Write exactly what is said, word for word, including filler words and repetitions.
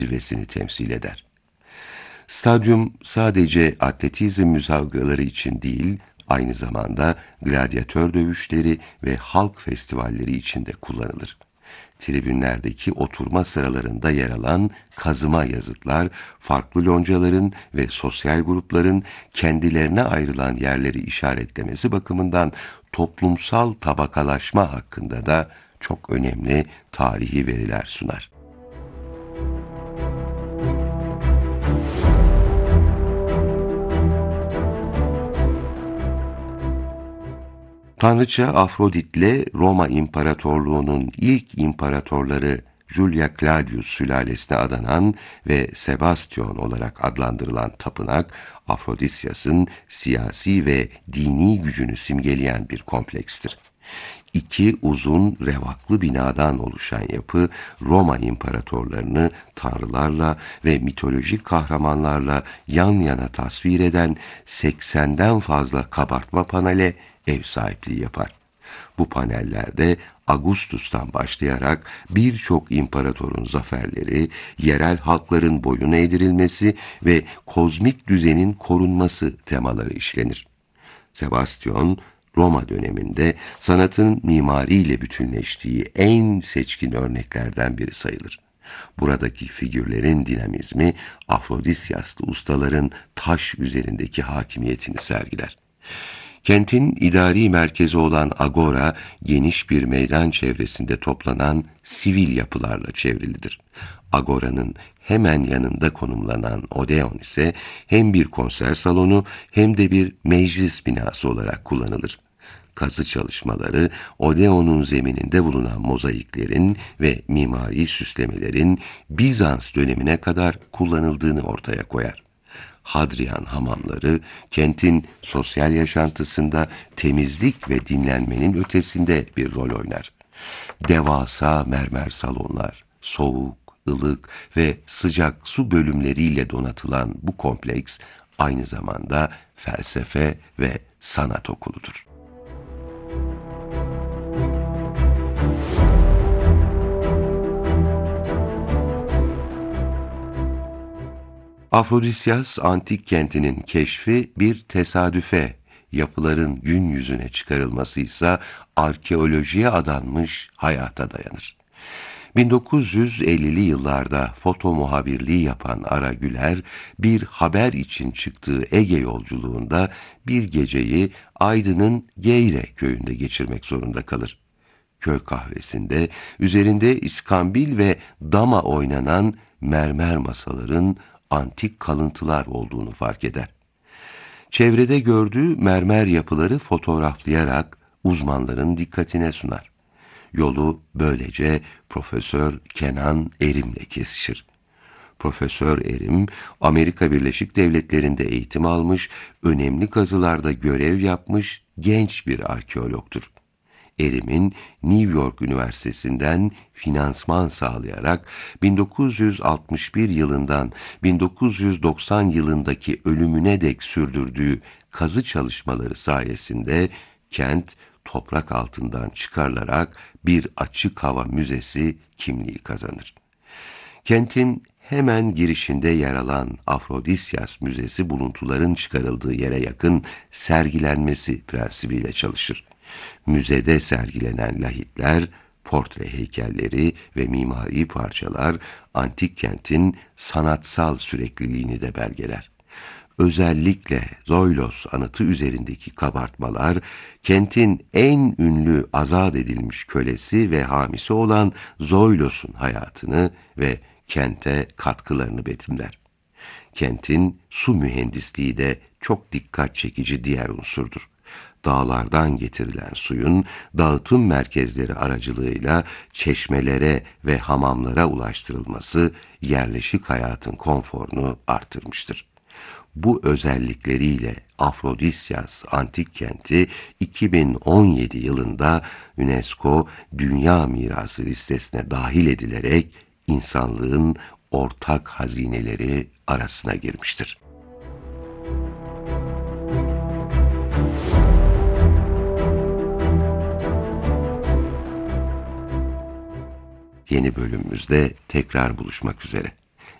zirvesini temsil eder. Stadyum sadece atletizm müsabakaları için değil, aynı zamanda gladyatör dövüşleri ve halk festivalleri için de kullanılır. Tribünlerdeki oturma sıralarında yer alan kazıma yazıtlar, farklı loncaların ve sosyal grupların kendilerine ayrılan yerleri işaretlemesi bakımından toplumsal tabakalaşma hakkında da çok önemli tarihi veriler sunar. Tanrıça Afrodit'le Roma İmparatorluğu'nun ilk imparatorları Julia Claudius sülalesine adanan ve Sebastion olarak adlandırılan tapınak, Afrodisyas'ın siyasi ve dini gücünü simgeleyen bir komplekstir. İki uzun revaklı binadan oluşan yapı, Roma imparatorlarını tanrılarla ve mitolojik kahramanlarla yan yana tasvir eden seksenden fazla kabartma panele ev sahipliği yapar. Bu panellerde Augustus'tan başlayarak birçok imparatorun zaferleri, yerel halkların boyun eğdirilmesi ve kozmik düzenin korunması temaları işlenir. Sebastion, Roma döneminde sanatın mimariyle bütünleştiği en seçkin örneklerden biri sayılır. Buradaki figürlerin dinamizmi, Afrodisyaslı ustaların taş üzerindeki hakimiyetini sergiler. Kentin idari merkezi olan Agora, geniş bir meydan çevresinde toplanan sivil yapılarla çevrilidir. Agora'nın hemen yanında konumlanan Odeon ise hem bir konser salonu hem de bir meclis binası olarak kullanılır. Kazı çalışmaları, Odeon'un zemininde bulunan mozaiklerin ve mimari süslemelerin Bizans dönemine kadar kullanıldığını ortaya koyar. Hadrian hamamları, kentin sosyal yaşantısında temizlik ve dinlenmenin ötesinde bir rol oynar. Devasa mermer salonlar, soğuk, ılık ve sıcak su bölümleriyle donatılan bu kompleks, aynı zamanda felsefe ve sanat okuludur. Afrodisyas antik kentinin keşfi bir tesadüfe, yapıların gün yüzüne çıkarılması ise arkeolojiye adanmış hayata dayanır. bin dokuz yüz ellili yıllarda foto muhabirliği yapan Ara Güler, bir haber için çıktığı Ege yolculuğunda bir geceyi Aydın'ın Geyre köyünde geçirmek zorunda kalır. Köy kahvesinde üzerinde iskambil ve dama oynanan mermer masaların antik kalıntılar olduğunu fark eder. Çevrede gördüğü mermer yapıları fotoğraflayarak uzmanların dikkatine sunar. Yolu böylece Profesör Kenan Erim'le kesişir. Profesör Erim, Amerika Birleşik Devletleri'nde eğitim almış, önemli kazılarda görev yapmış genç bir arkeologtur. Erim'in New York Üniversitesi'nden finansman sağlayarak bin dokuz yüz altmış bir yılından bin dokuz yüz doksan yılındaki ölümüne dek sürdürdüğü kazı çalışmaları sayesinde kent toprak altından çıkarılarak bir açık hava müzesi kimliği kazanır. Kentin hemen girişinde yer alan Afrodisyas Müzesi buluntuların çıkarıldığı yere yakın sergilenmesi prensibiyle çalışır. Müzede sergilenen lahitler, portre heykelleri ve mimari parçalar antik kentin sanatsal sürekliliğini de belgeler. Özellikle Zoilos anıtı üzerindeki kabartmalar, kentin en ünlü azat edilmiş kölesi ve hamisi olan Zoilos'un hayatını ve kente katkılarını betimler. Kentin su mühendisliği de çok dikkat çekici diğer unsurdur. Dağlardan getirilen suyun dağıtım merkezleri aracılığıyla çeşmelere ve hamamlara ulaştırılması yerleşik hayatın konforunu artırmıştır. Bu özellikleriyle Afrodisyas antik kenti iki bin on yedi yılında UNESCO Dünya Mirası listesine dahil edilerek insanlığın ortak hazineleri arasına girmiştir. Yeni bölümümüzde tekrar buluşmak üzere.